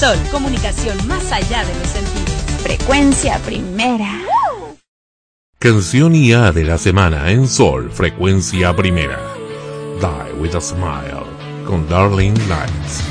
Sol, comunicación más allá de los sentidos. Frecuencia primera. Canción IA de la semana en Sol, Frecuencia Primera. Die with a Smile, con Darling Lights.